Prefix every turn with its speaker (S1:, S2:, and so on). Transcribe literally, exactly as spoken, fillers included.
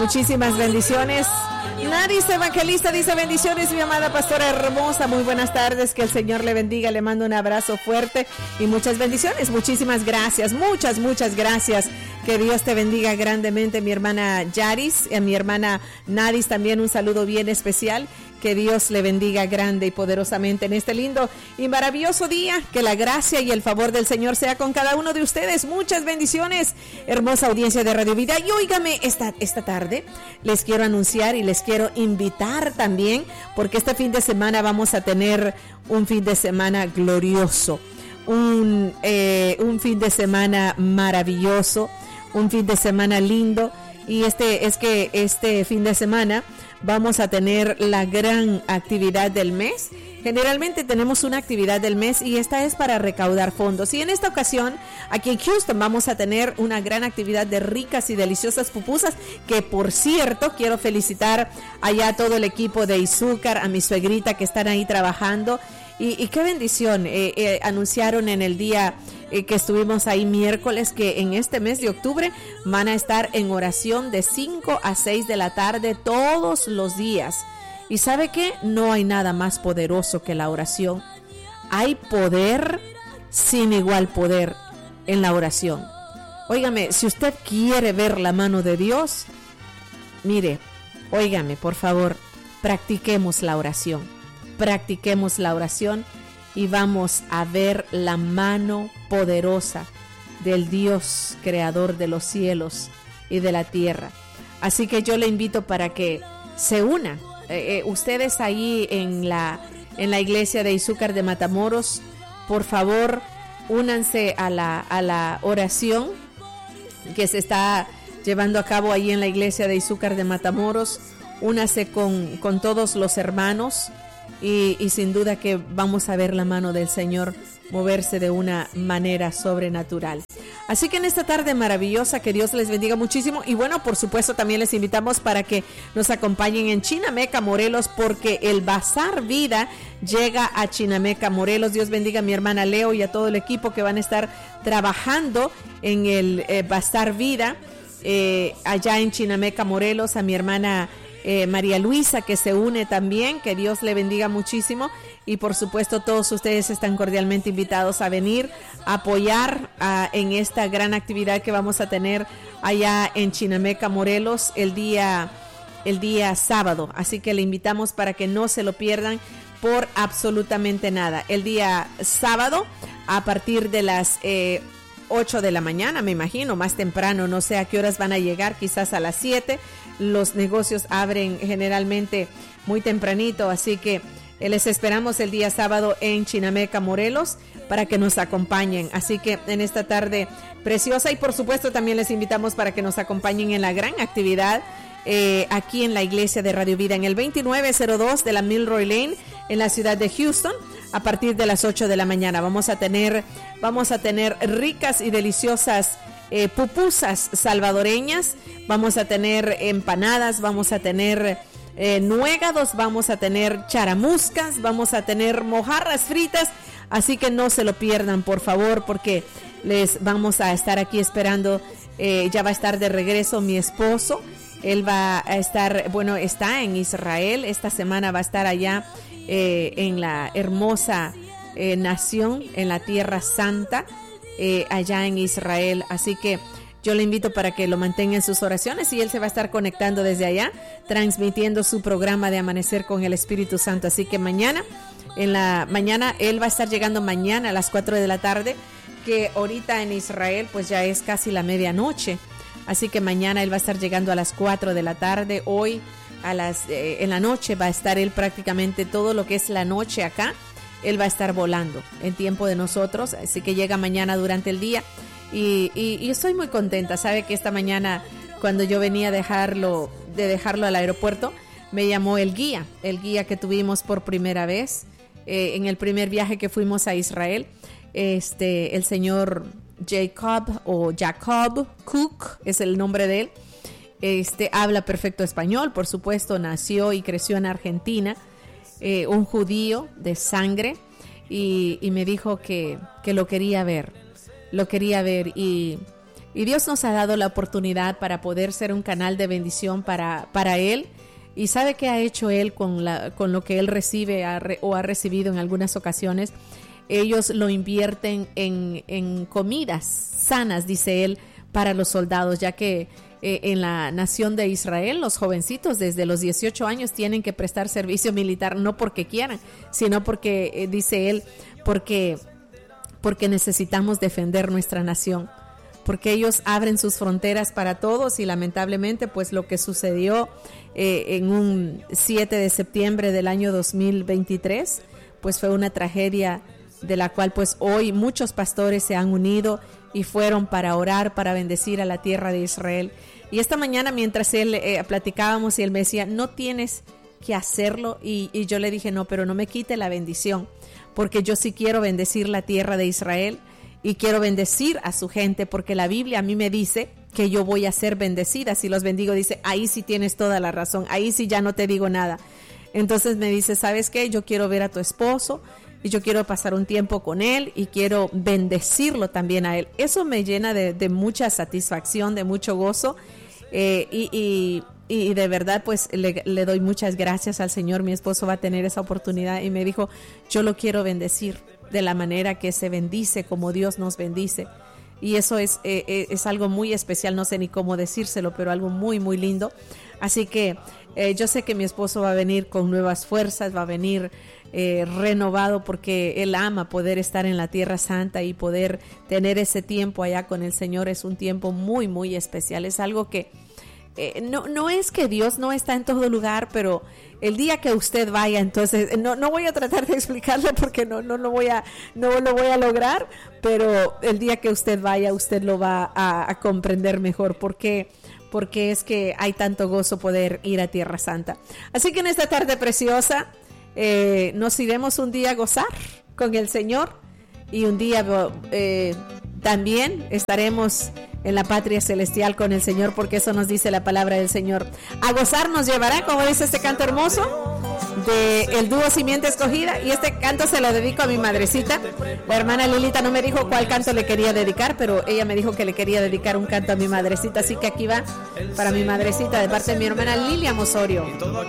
S1: Muchísimas bendiciones. Nadis Evangelista dice: bendiciones, mi amada pastora hermosa, muy buenas tardes, que el Señor le bendiga, le mando un abrazo fuerte y muchas bendiciones. Muchísimas gracias, muchas, muchas gracias. Que Dios te bendiga grandemente, mi hermana Yaris, y a mi hermana Nadis también un saludo bien especial. Que Dios le bendiga grande y poderosamente en este lindo y maravilloso día. Que la gracia y el favor del Señor sea con cada uno de ustedes. Muchas bendiciones, hermosa audiencia de Radio Vida. Y óigame, esta, esta tarde les quiero anunciar y les quiero invitar también, porque este fin de semana vamos a tener un fin de semana glorioso, un, eh, un fin de semana maravilloso, un fin de semana lindo. Y este es que este fin de semana vamos a tener la gran actividad del mes. Generalmente tenemos una actividad del mes y esta es para recaudar fondos. Y en esta ocasión, aquí en Houston, vamos a tener una gran actividad de ricas y deliciosas pupusas, que por cierto, quiero felicitar allá a todo el equipo de Izúcar, a mi suegrita que están ahí trabajando. Y, y qué bendición, eh, eh, anunciaron en el día eh, que estuvimos ahí miércoles, que en este mes de octubre van a estar en oración de cinco a seis de la tarde todos los días. Y ¿sabe qué? No hay nada más poderoso que la oración. Hay poder sin igual poder en la oración. Óigame, si usted quiere ver la mano de Dios, mire, óigame, por favor, practiquemos la oración. Practiquemos la oración y vamos a ver la mano poderosa del Dios creador de los cielos y de la tierra. Así que yo le invito para que se una. Eh, eh, ustedes ahí en la, en la iglesia de Izúcar de Matamoros, por favor, únanse a la, a la oración que se está llevando a cabo ahí en la iglesia de Izúcar de Matamoros. Únase con, con todos los hermanos. Y, y sin duda que vamos a ver la mano del Señor moverse de una manera sobrenatural. Así que en esta tarde maravillosa, que Dios les bendiga muchísimo. Y bueno, por supuesto también les invitamos para que nos acompañen en Chinameca, Morelos, porque el Bazar Vida llega a Chinameca, Morelos. Dios bendiga a mi hermana Leo y a todo el equipo que van a estar trabajando en el eh, Bazar Vida eh, allá en Chinameca, Morelos. A mi hermana Eh, María Luisa, que se une también, que Dios le bendiga muchísimo. Y por supuesto todos ustedes están cordialmente invitados a venir a apoyar a, en esta gran actividad que vamos a tener allá en Chinameca, Morelos, el día, el día sábado. Así que le invitamos para que no se lo pierdan por absolutamente nada. El día sábado a partir de las eh, ocho de la mañana, me imagino, más temprano, no sé a qué horas van a llegar, quizás a las siete. Los negocios abren generalmente muy tempranito, así que les esperamos el día sábado en Chinameca, Morelos, para que nos acompañen. Así que en esta tarde preciosa, y por supuesto también les invitamos para que nos acompañen en la gran actividad eh, aquí en la iglesia de Radio Vida, en el veintinueve cero dos de la Milroy Lane, en la ciudad de Houston, a partir de las ocho de la mañana. Vamos a tener, vamos a tener ricas y deliciosas Eh, pupusas salvadoreñas, vamos a tener empanadas, vamos a tener eh, nuegados, vamos a tener charamuscas, vamos a tener mojarras fritas, así que no se lo pierdan, por favor, porque les vamos a estar aquí esperando. Eh, ya va a estar de regreso mi esposo, él va a estar, bueno, está en Israel, esta semana va a estar allá eh, en la hermosa eh, nación, en la Tierra Santa, Eh, allá en Israel, así que yo le invito para que lo mantenga en sus oraciones, y él se va a estar conectando desde allá, transmitiendo su programa de Amanecer con el Espíritu Santo. Así que mañana, en la mañana, él va a estar llegando mañana a las cuatro de la tarde, que ahorita en Israel pues ya es casi la medianoche, así que mañana él va a estar llegando a las cuatro de la tarde. Hoy a las eh, en la noche va a estar él prácticamente todo lo que es la noche acá. Él va a estar volando en tiempo de nosotros, así que llega mañana durante el día. Y, y, y estoy muy contenta. Sabe que esta mañana, cuando yo venía a dejarlo, de dejarlo al aeropuerto, me llamó el guía, el guía que tuvimos por primera vez, eh, en el primer viaje que fuimos a Israel, este, el señor Jacob o Jacob Cook, es el nombre de él. Este, habla perfecto español, por supuesto, nació y creció en Argentina. Eh, un judío de sangre, y, y me dijo que, que lo quería ver, lo quería ver y Y Dios nos ha dado la oportunidad para poder ser un canal de bendición para, para Él. ¿Y sabe qué ha hecho Él con, la, con lo que Él recibe ha re, o ha recibido en algunas ocasiones? Ellos lo invierten en, en comidas sanas, dice Él, para los soldados, ya que eh, en la nación de Israel los jovencitos desde los dieciocho años tienen que prestar servicio militar, no porque quieran, sino porque, eh, dice Él, porque, porque necesitamos defender nuestra nación. Porque ellos abren sus fronteras para todos y lamentablemente pues lo que sucedió eh, en un siete de septiembre del año dos mil veintitrés pues fue una tragedia de la cual pues hoy muchos pastores se han unido y fueron para orar, para bendecir a la tierra de Israel. Y esta mañana mientras él eh, platicábamos y él me decía, no tienes que hacerlo, y, y yo le dije, no, pero no me quite la bendición, porque yo sí quiero bendecir la tierra de Israel y quiero bendecir a su gente, porque la Biblia a mí me dice que yo voy a ser bendecida. Si los bendigo, dice, ahí sí tienes toda la razón, ahí sí ya no te digo nada. Entonces me dice, ¿sabes qué? Yo quiero ver a tu esposo y yo quiero pasar un tiempo con él y quiero bendecirlo también a él. Eso me llena de, de mucha satisfacción, de mucho gozo, eh, y, y, y de verdad pues le, le doy muchas gracias al Señor. Mi esposo va a tener esa oportunidad y me dijo, yo lo quiero bendecir de la manera que se bendice, como Dios nos bendice. Y eso es, eh, es algo muy especial, no sé ni cómo decírselo, pero algo muy, muy lindo. Así que eh, yo sé que mi esposo va a venir con nuevas fuerzas, va a venir eh, renovado, porque él ama poder estar en la Tierra Santa y poder tener ese tiempo allá con el Señor. Es un tiempo muy, muy especial. Es algo que eh, no, no es que Dios no está en todo lugar, pero el día que usted vaya, entonces, no, no voy a tratar de explicarle porque no, no, no voy a, no lo voy a lograr, pero el día que usted vaya, usted lo va a, a comprender mejor, porque, porque es que hay tanto gozo poder ir a Tierra Santa. Así que en esta tarde preciosa, eh, nos iremos un día a gozar con el Señor, y un día eh, también estaremos en la patria celestial con el Señor, porque eso nos dice la palabra del Señor. A gozar nos llevará, como dice este canto hermoso de el dúo Simiente Escogida, y este canto se lo dedico a mi madrecita. La hermana Lilita no me dijo cuál canto le quería dedicar, pero ella me dijo que le quería dedicar un canto a mi madrecita, así que aquí va para mi madrecita de parte de mi hermana Lilia Osorio.